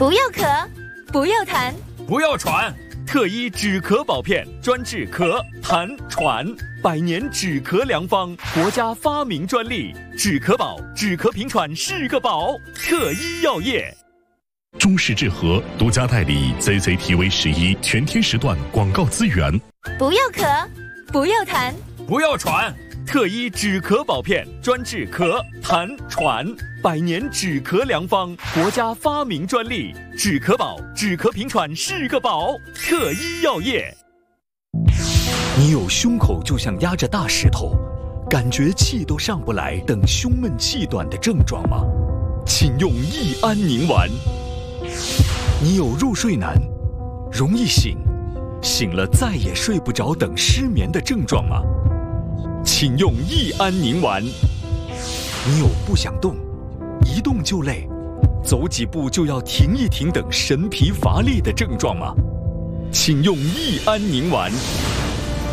不要咳，不要痰， 不要喘。特医止咳保片，专治咳、痰、喘，100年止咳良方，国家发明专利。止咳宝，止咳平喘是个宝。特医药业。 中式治和独家代理 CCTV11全天时段广告资源。 不要咳，不要痰， 不要喘。特医止咳保片，专治咳、痰、喘，100年止咳良方，国家发明专利。止咳宝，止咳平喘是个宝。特医药业。 你有胸口就像压着大石头，感觉气都上不来等胸闷气短的症状吗？请用益安宁丸。你有入睡难、容易醒、醒了再也睡不着等失眠的症状吗？请用益安宁丸。你有不想动、一动就累、走几步就要停一停等神疲乏力的症状吗？请用益安宁丸。